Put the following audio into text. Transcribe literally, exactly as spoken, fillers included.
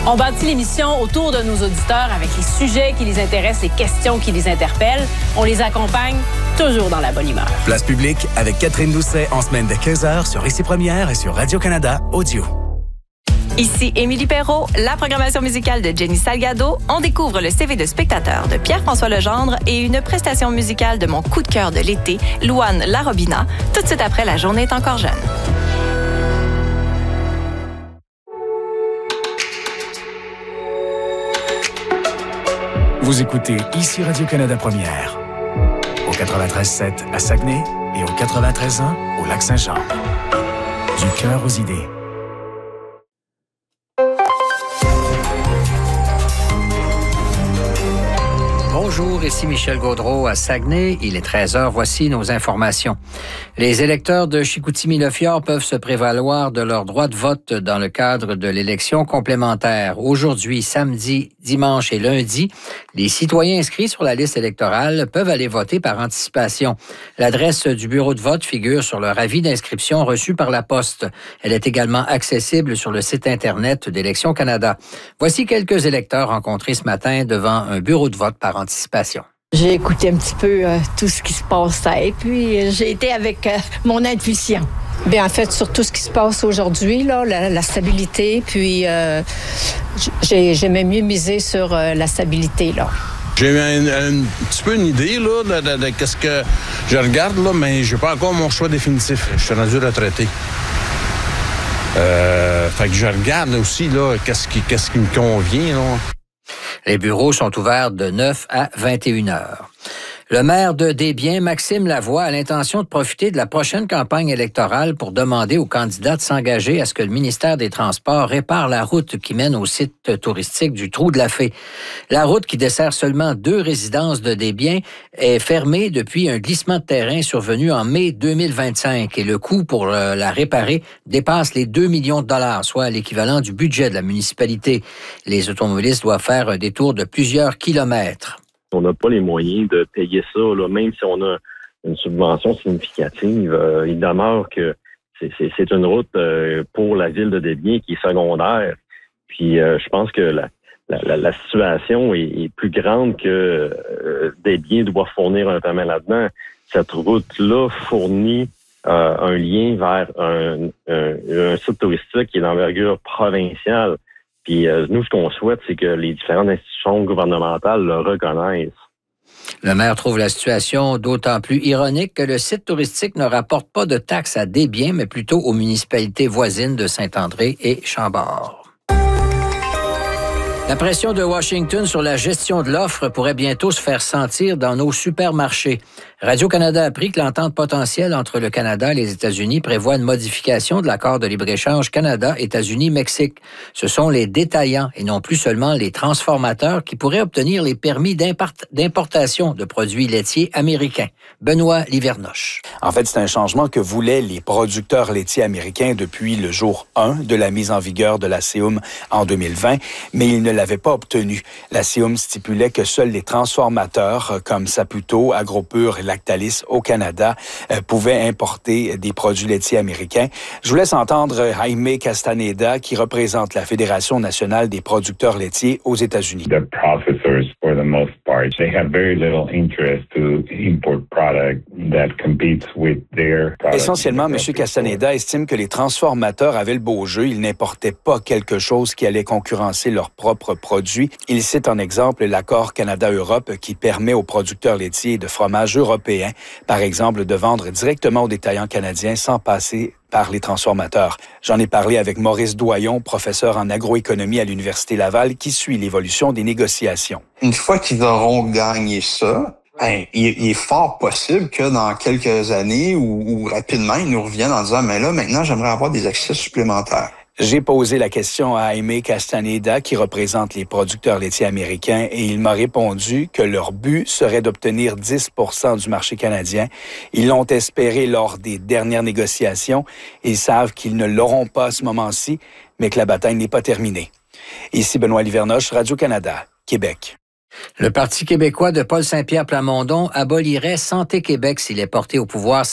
On bâtit l'émission autour de nos auditeurs avec les sujets qui les intéressent, les questions qui les interpellent. On les accompagne toujours dans la bonne humeur. Place publique avec Catherine Doucet en semaine de quinze heures sur Ici Première et sur Radio-Canada Audio. Ici Émilie Perrault, la programmation musicale de Jenny Salgado. On découvre le C V de spectateur de Pierre-François Legendre et une prestation musicale de mon coup de cœur de l'été, Louane Larobina, tout de suite après La journée est encore jeune. Vous écoutez Ici Radio-Canada Première, au quatre-vingt-treize sept à Saguenay et au quatre-vingt-treize un au Lac-Saint-Jean. Du cœur aux idées. Bonjour, ici Michel Gaudreau à Saguenay. Il est treize heures. Voici nos informations. Les électeurs de Chicoutimi-Le-Fjord peuvent se prévaloir de leur droit de vote dans le cadre de l'élection complémentaire. Aujourd'hui, samedi, dimanche et lundi, les citoyens inscrits sur la liste électorale peuvent aller voter par anticipation. L'adresse du bureau de vote figure sur leur avis d'inscription reçu par la poste. Elle est également accessible sur le site Internet d'Élections Canada. Voici quelques électeurs rencontrés ce matin devant un bureau de vote par anticipation. J'ai écouté un petit peu euh, tout ce qui se passait et puis euh, j'ai été avec euh, mon intuition. Bien, en fait, sur tout ce qui se passe aujourd'hui, là, la, la stabilité, puis euh, j'ai, j'aimais mieux miser sur euh, la stabilité, là. J'ai un, un petit peu une idée là, de, de, de, de ce que je regarde, là, mais j'ai pas encore mon choix définitif. Je suis rendu retraité. Euh, fait que je regarde aussi là, qu'est-ce qui, qu'est-ce qui me convient, là. Les bureaux sont ouverts de neuf à vingt et une heures. Le maire de Desbiens, Maxime Lavoie, a l'intention de profiter de la prochaine campagne électorale pour demander aux candidats de s'engager à ce que le ministère des Transports répare la route qui mène au site touristique du Trou de la Fée. La route, qui dessert seulement deux résidences de Desbiens, est fermée depuis un glissement de terrain survenu en mai deux mille vingt-cinq et le coût pour la réparer dépasse les deux millions de dollars, soit l'équivalent du budget de la municipalité. Les automobilistes doivent faire un détour de plusieurs kilomètres. On n'a pas les moyens de payer ça, là, même si on a une subvention significative. Euh, il demeure que c'est, c'est, c'est une route euh, pour la ville de Desbiens qui est secondaire. Puis euh, je pense que la, la, la situation est, est plus grande que euh, Desbiens doit fournir un paiement là-dedans. Cette route-là fournit euh, un lien vers un, un, un site touristique qui est d'envergure provinciale. Puis euh, nous, ce qu'on souhaite, c'est que les différentes institutions gouvernementales le reconnaissent. Le maire trouve la situation d'autant plus ironique que le site touristique ne rapporte pas de taxes à Desbiens, mais plutôt aux municipalités voisines de Saint-André et Chambord. La pression de Washington sur la gestion de l'offre pourrait bientôt se faire sentir dans nos supermarchés. Radio-Canada a appris que l'entente potentielle entre le Canada et les États-Unis prévoit une modification de l'accord de libre-échange Canada-États-Unis-Mexique. Ce sont les détaillants et non plus seulement les transformateurs qui pourraient obtenir les permis d'import- d'importation de produits laitiers américains. Benoît Livernoche. En fait, c'est un changement que voulaient les producteurs laitiers américains depuis le jour un de la mise en vigueur de la C I U M en deux mille vingt, mais ils ne l'avaient pas obtenu. La C I U M stipulait que seuls les transformateurs comme Saputo, Agropur et Lactalis au Canada euh, pouvaient importer des produits laitiers américains. Je vous laisse entendre Jaime Castaneda, qui représente la Fédération nationale des producteurs laitiers aux États-Unis. The processors, for the most part, they have very little interest to import product that competes with their product. Essentiellement, M. Castaneda estime que les transformateurs avaient le beau jeu. Ils n'importaient pas quelque chose qui allait concurrencer leurs propres produits. Il cite en exemple l'accord Canada-Europe qui permet aux producteurs laitiers de fromages européens, par exemple, de vendre directement aux détaillants canadiens sans passer par les transformateurs. J'en ai parlé avec Maurice Doyon, professeur en agroéconomie à l'Université Laval, qui suit l'évolution des négociations. Une fois qu'ils auront gagné ça, ben, il, il est fort possible que dans quelques années ou, ou rapidement, ils nous reviennent en disant « Mais là, maintenant, j'aimerais avoir des accès supplémentaires. » J'ai posé la question à Jaime Castaneda, qui représente les producteurs laitiers américains, et il m'a répondu que leur but serait d'obtenir dix pour cent du marché canadien. Ils l'ont espéré lors des dernières négociations. Ils savent qu'ils ne l'auront pas à ce moment-ci, mais que la bataille n'est pas terminée. Ici Benoît Livernoche, Radio-Canada, Québec. Le Parti québécois de Paul Saint-Pierre Plamondon abolirait Santé Québec s'il est porté au pouvoir